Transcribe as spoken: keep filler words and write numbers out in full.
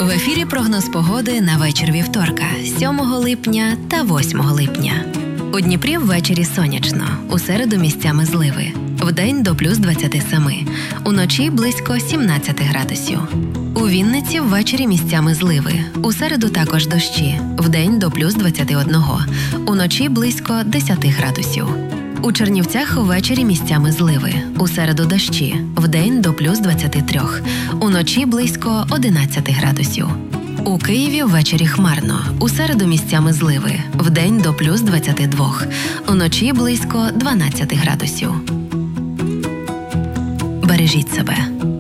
В ефірі прогноз погоди на вечір вівторка, сьомого липня та восьмого липня. У Дніпрі ввечері сонячно, у середу місцями зливи. Вдень до плюс двадцять сім, уночі близько сімнадцять градусів. У Вінниці ввечері місцями зливи, у середу також дощі, вдень до плюс двадцять один, уночі близько десять градусів. У Чернівцях ввечері місцями зливи, у середу дощі, вдень до плюс двадцять три, уночі близько одинадцять градусів. У Києві ввечері хмарно, у середу місцями зливи, вдень до плюс двадцять два, уночі близько дванадцять градусів. Бережіть себе.